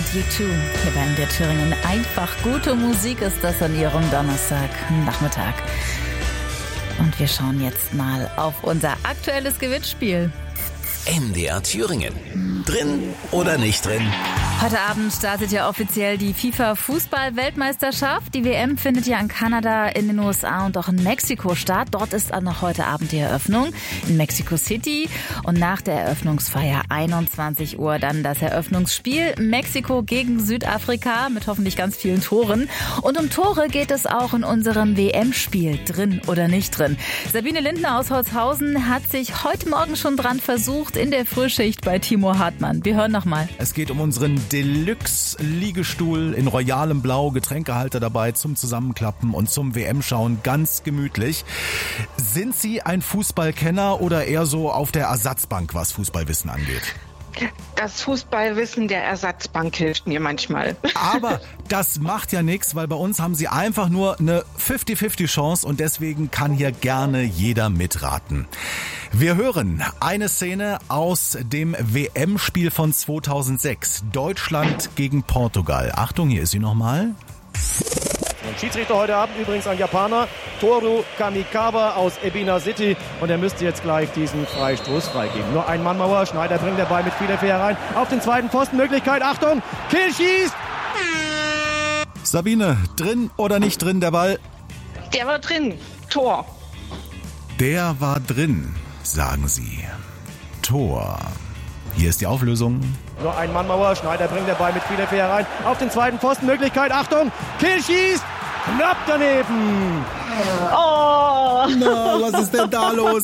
U2 hier bei MDR Thüringen. Einfach gute Musik ist das an Ihrem Donnerstagnachmittag. Und wir schauen jetzt mal auf unser aktuelles Gewinnspiel. MDR Thüringen. Drin oder nicht drin? Heute Abend startet ja offiziell die FIFA-Fußball-Weltmeisterschaft. Die WM findet ja in Kanada, in den USA und auch in Mexiko statt. Dort ist auch noch heute Abend die Eröffnung in Mexico City. Und nach der Eröffnungsfeier 21 Uhr dann das Eröffnungsspiel Mexiko gegen Südafrika mit hoffentlich ganz vielen Toren. Und um Tore geht es auch in unserem WM-Spiel. Drin oder nicht drin? Sabine Lindner aus Holzhausen hat sich heute Morgen schon dran versucht in der Frühschicht bei Timo Hartmann. Wir hören nochmal. Es geht um unseren Deluxe-Liegestuhl in royalem Blau, Getränkehalter dabei zum Zusammenklappen und zum WM-Schauen ganz gemütlich. Sind Sie ein Fußballkenner oder eher so auf der Ersatzbank, was Fußballwissen angeht? Das Fußballwissen der Ersatzbank hilft mir manchmal. Aber das macht ja nichts, weil bei uns haben Sie einfach nur eine 50-50 Chance und deswegen kann hier gerne jeder mitraten. Wir hören eine Szene aus dem WM-Spiel von 2006. Deutschland gegen Portugal. Achtung, hier ist sie nochmal. Und Schiedsrichter heute Abend übrigens ein Japaner, Toru Kamikawa aus Ebina City. Und er müsste jetzt gleich diesen Freistoß freigeben. Nur ein Mannmauer, Schneider bringt der Ball mit viel Effet herein. Auf den zweiten Pfosten, Möglichkeit, Achtung, Kill schießt! Sabine, drin oder nicht drin der Ball? Der war drin, Tor. Der war drin, sagen Sie. Tor. Hier ist die Auflösung. Nur ein Mannmauer, Schneider bringt der Ball mit viel Effet herein. Auf den zweiten Pfosten, Möglichkeit, Achtung, Kill schießt! Knapp daneben! Oh! Na, was ist denn da los?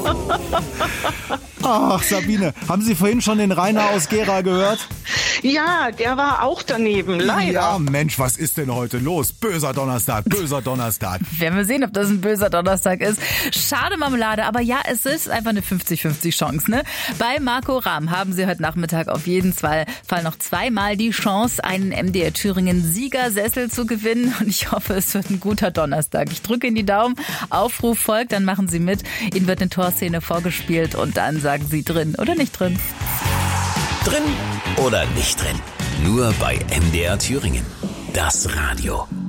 Ach, Sabine, haben Sie vorhin schon den Rainer aus Gera gehört? Ja, der war auch daneben, leider. Ja, Mensch, was ist denn heute los? Böser Donnerstag, böser Donnerstag. Werden wir sehen, ob das ein böser Donnerstag ist. Schade Marmelade, aber ja, es ist einfach eine 50-50 Chance, ne? Bei Marco Rahm haben Sie heute Nachmittag auf jeden Fall noch zweimal die Chance, einen MDR Thüringen Siegersessel zu gewinnen. Und ich hoffe, es wird ein guter Donnerstag. Ich drücke Ihnen die Daumen. Aufruf folgt, dann machen Sie mit. Ihnen wird eine Torszene vorgespielt und dann sagen Sie drin oder nicht drin. Drin oder nicht drin? Nur bei MDR Thüringen. Das Radio.